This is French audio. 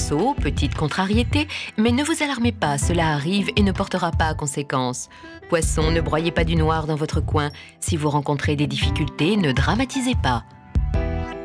Verseau, petite contrariété, mais ne vous alarmez pas, cela arrive et ne portera pas à conséquence. Poisson, ne broyez pas du noir dans votre coin. Si vous rencontrez des difficultés, ne dramatisez pas.